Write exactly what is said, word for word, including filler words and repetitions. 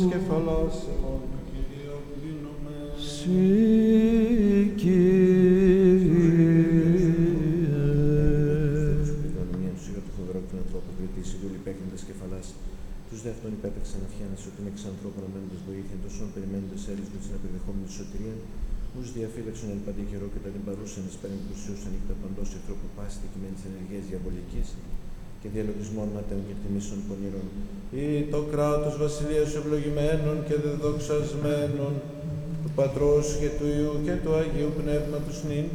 Κεφαλάς ημών του Κυρίου κλείνουμε. Συ Κύριε. Κανονία του Σίγα του Θοδωράκου του ανθρώπου, κριτή Σίγουρη υπέκριντα κεφαλά. Του δε αυτών υπέπαιξαν αυχιάνα ότι είναι εξ ανθρώπων αμένοντα βοήθεια, τόσο περιμένοντα έρισμα την απερδεχόμενη σωτηρία. Ου διαφύλαξον εν παντή καιρό και τα την παρούσαν ει πέραν πλουσίου ανοιχτά παντό εχθρόπου πάση δικημένη ενεργεία διαβολική και διαλογισμών ματέων και εκτιμήσεων πονηρών. Ή το κράτος βασιλείας ευλογημένων και δεδοξασμένων του Πατρός και του Υιού και του Αγίου Πνεύματος νυν